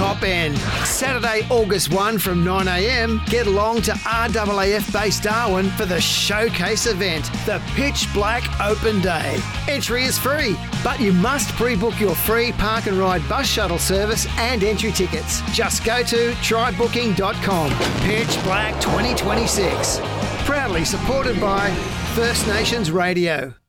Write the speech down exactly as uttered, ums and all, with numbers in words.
top end. Saturday, August first from nine a m, get along to R A A F Base Darwin for the showcase event, the Pitch Black Open Day. Entry is free, but you must pre-book your free park and ride bus shuttle service and entry tickets. Just go to try booking dot com. Pitch Black twenty twenty-six. Proudly supported by First Nations Radio.